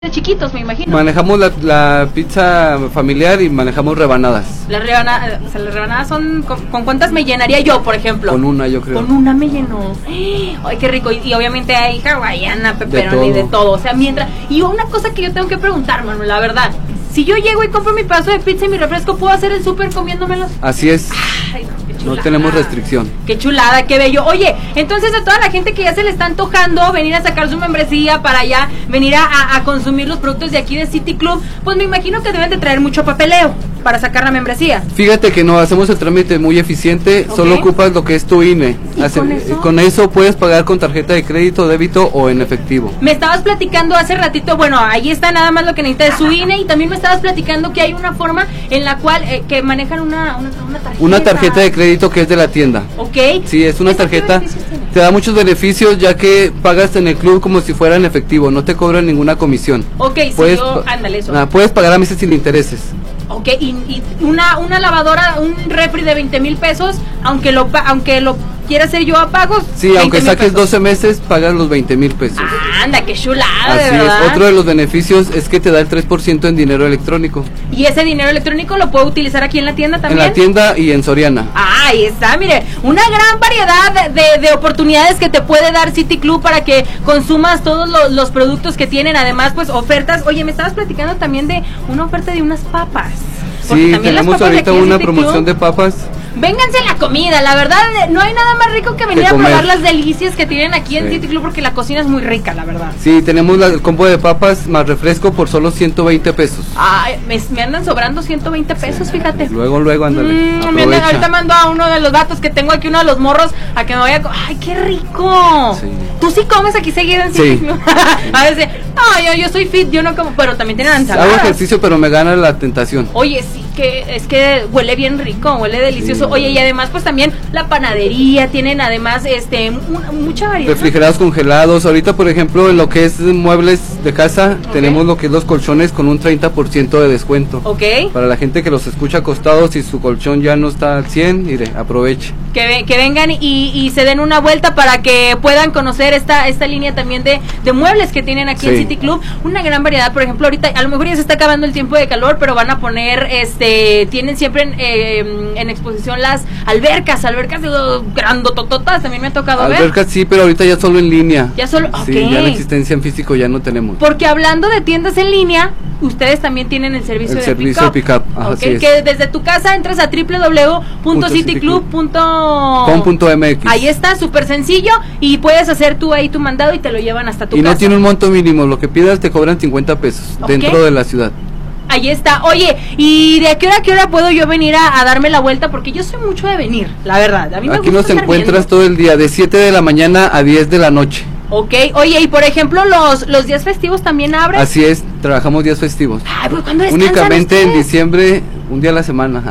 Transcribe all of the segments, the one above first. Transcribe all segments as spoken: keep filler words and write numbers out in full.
de chiquitos, me imagino. Manejamos la, la pizza familiar y manejamos rebanadas. Las rebanadas, o sea, las rebanadas son, ¿con, ¿con cuántas me llenaría yo, por ejemplo? Con una, yo creo. Con una me llenó. Ay, qué rico. Y, y obviamente hay hawaiana, pepperoni, de, de todo. O sea, mientras... Y una cosa que yo tengo que preguntar, Manuel, la verdad. Si yo llego y compro mi pedazo de pizza y mi refresco, ¿puedo hacer el súper comiéndomelos? Así es. Ay, qué chulada. No tenemos restricción. Qué chulada, qué bello. Oye, entonces a toda la gente que ya se le está antojando venir a sacar su membresía para allá, venir a, a, a consumir los productos de aquí de City Club, pues me imagino que deben de traer mucho papeleo para sacar la membresía. Fíjate que no hacemos el trámite muy eficiente, okay. Solo ocupas lo que es tu I N E. ¿Y Hace, con eso? Con eso puedes pagar con tarjeta de crédito, débito o en efectivo. Me estabas platicando hace ratito, bueno, ahí está nada más lo que necesita de su I N E, y también me estabas platicando que hay una forma en la cual eh, que manejan una, una, una tarjeta. Una tarjeta de crédito que es de la tienda. Ok. Sí, es una tarjeta, te da muchos beneficios ya que pagas en el club como si fuera en efectivo, no te cobran ninguna comisión. Ok, puedes, sí, yo, ándale eso. Ah, puedes pagar a meses sin intereses. Ok, y, y una, una lavadora, un refri de veinte mil pesos, aunque lo aunque lo quiera hacer yo a pagos. Sí, aunque saques doce meses, pagas los veinte mil pesos. Ah, anda, qué chulada, así de verdad. Es. Otro de los beneficios es que te da el tres por ciento en dinero electrónico. ¿Y ese dinero electrónico lo puedo utilizar aquí en la tienda también? En la tienda y en Soriana. Ah, ahí está, mire, una gran variedad de, de, de oportunidades que te puede dar City Club para que consumas todos los, los productos que tienen, además pues ofertas. Oye, me estabas platicando también de una oferta de unas papas. Sí, tenemos ahorita una promoción de papas. Vénganse la comida, la verdad, no hay nada más rico que venir a probar las delicias que tienen aquí en sí. City Club, porque la cocina es muy rica, la verdad. Sí, tenemos la, el combo de papas más refresco por solo ciento veinte pesos. Ay, me, me andan sobrando ciento veinte pesos, sí. Fíjate. Luego, luego, ándale. Mm, me andan, ahorita mando a uno de los vatos que tengo aquí, uno de los morros, a que me vaya a... ¡Ay, qué rico! Sí. ¿Tú sí comes aquí seguido en City Club? Sí. A veces, no, yo, yo soy fit, yo no como, pero también tienen ensaladas. Hago ejercicio, pero me gana la tentación. Oye, sí, que es que huele bien rico, huele delicioso. Sí. Oye, y además, pues también la panadería, tienen además este un, mucha variedad. Refrigerados, congelados. Ahorita, por ejemplo, en lo que es muebles de casa, okay. Tenemos lo que es los colchones con un treinta por ciento de descuento. Ok. Para la gente que los escucha acostados y su colchón ya no está al cien, mire, aproveche. Que, que vengan y, y se den una vuelta para que puedan conocer esta esta línea también de, de muebles que tienen aquí sí. En City Club. Una gran variedad, por ejemplo, ahorita a lo mejor ya se está acabando el tiempo de calor, pero van a poner, este, tienen siempre en, eh, en exposición las albercas, albercas de grandotototas, también me ha tocado albercas, ver. Albercas sí, pero ahorita ya solo en línea. Ya solo, sí, okay. Ya la existencia en físico ya no tenemos. Porque hablando de tiendas en línea, ustedes también tienen el servicio el de servicio pick-up. Pick Ajá, okay, que desde tu casa entras a doble u doble u doble u punto city club punto com punto m x. Ahí está, súper sencillo, y puedes hacer tú ahí tu mandado y te lo llevan hasta tu y casa. Y no tiene un monto mínimo, lo que pidas te cobran cincuenta pesos okay. Dentro de la ciudad. Ahí está. Oye, ¿y de a qué hora a qué hora puedo yo venir a, a darme la vuelta? Porque yo soy mucho de venir, la verdad. A mí me Aquí gusta nos encuentras viendo. Todo el día, de siete de la mañana a diez de la noche. Ok, oye, y por ejemplo, los los días festivos también abren. Así es, trabajamos días festivos. Ay, pues ¿cuándo descansan únicamente ustedes? En diciembre, un día a la semana.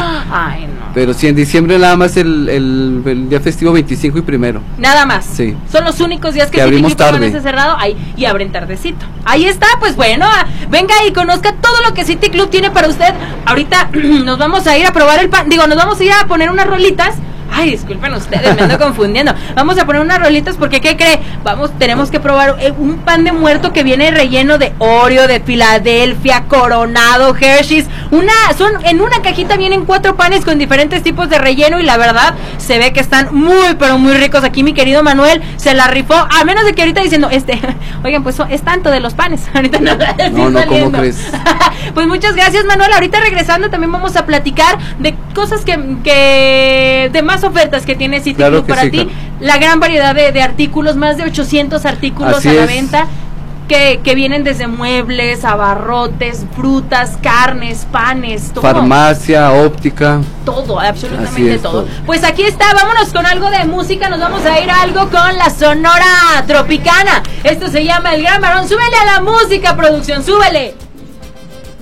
Ay, no. Pero sí, en diciembre nada más el, el, el día festivo veinticinco y primero. Nada más. Sí. Son los únicos días que, que abrimos tarde. Permanece cerrado ahí, y abren tardecito. Ahí está, pues bueno, venga y conozca todo lo que City Club tiene para usted. Ahorita nos vamos a ir a probar el pan, digo, nos vamos a ir a poner unas rolitas. Ay, disculpen ustedes, me ando confundiendo. Vamos a poner unas rolitas porque, ¿qué cree? Vamos, tenemos que probar un pan de muerto que viene relleno de Oreo, de Filadelfia, Coronado, Hershey's. Una, son, en una cajita vienen cuatro panes con diferentes tipos de relleno y la verdad se ve que están muy, pero muy ricos. Aquí mi querido Manuel se la rifó, a menos de que ahorita diciendo, este, oigan, pues es tanto de los panes. Ahorita no, no, no, ¿cómo crees? Pues muchas gracias, Manuel. Ahorita regresando también vamos a platicar de cosas que, que de más ofertas que tiene City claro Club para sí, ti, claro. La gran variedad de, de artículos, más de ochocientos artículos Así a la es. venta que, que vienen desde muebles, abarrotes, frutas, carnes, panes, todo. Farmacia, óptica. Todo, absolutamente es, todo. todo. Pues aquí está, vámonos con algo de música, nos vamos a ir a algo con la Sonora Tropicana. Esto se llama El Gran Varón. Súbele a la música, producción, súbele.